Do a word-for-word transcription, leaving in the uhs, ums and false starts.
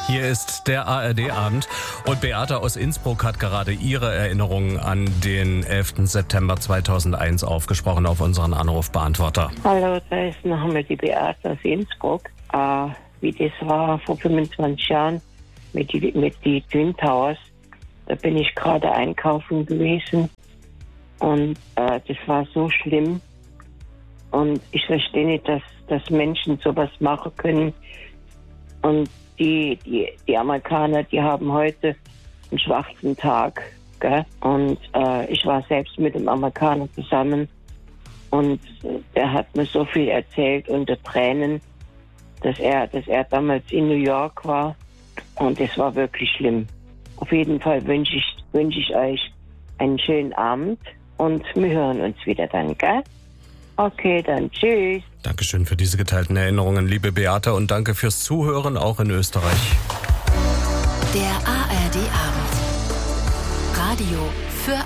Hier ist der A R D-Abend und Beata aus Innsbruck hat gerade ihre Erinnerungen an den elften September zweitausendeins aufgesprochen auf unseren Anrufbeantworter. Hallo, da ist nochmal die Beata aus Innsbruck. Äh, wie das war vor fünfundzwanzig Jahren mit die, mit die Twin Towers. Da bin ich gerade einkaufen gewesen und äh, das war so schlimm. Und ich verstehe nicht, dass, dass Menschen sowas machen können. Und die, die, die Amerikaner, die haben heute einen schwarzen Tag. Gell? Und äh, ich war selbst mit einem Amerikaner zusammen. Und äh, der hat mir so viel erzählt unter Tränen, dass er, dass er damals in New York war. Und es war wirklich schlimm. Auf jeden Fall wünsche ich, wünsche ich euch einen schönen Abend. Und wir hören uns wieder dann, gell? Okay, dann tschüss. Dankeschön für diese geteilten Erinnerungen, liebe Beata, und danke fürs Zuhören, auch in Österreich. Der A R D-Abend. Radio